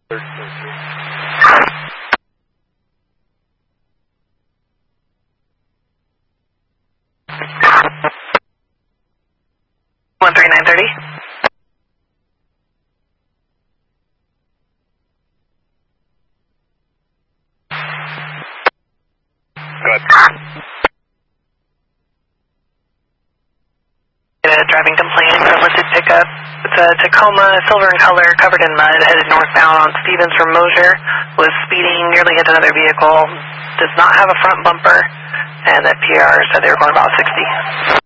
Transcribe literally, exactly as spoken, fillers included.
one three nine thirty. Good. Get a driving complaint for a listed pickup. It's a Tacoma, silver in color, covered in mud, headed northbound on Stevens from Mosier. Was speeding, nearly hit another vehicle. Does not have a front bumper, and that P R said they were going about sixty.